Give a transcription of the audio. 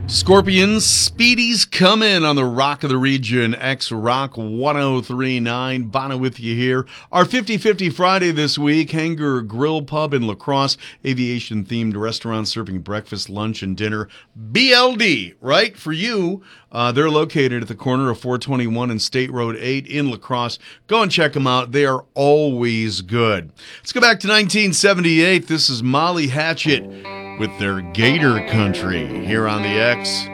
Scorpions, Speedy's coming on the Rock of the Region, X Rock 1039. Bono with you here. Our 50-50 Friday this week, Hangar Grill Pub in La Crosse, aviation-themed restaurant serving breakfast, lunch, and dinner. BLD, right, for you. They're located at the corner of 421 and State Road 8 in La Crosse. Go and check them out. They are always good. Let's go back to 1978. This is Molly Hatchet with their Gator Country here on the X.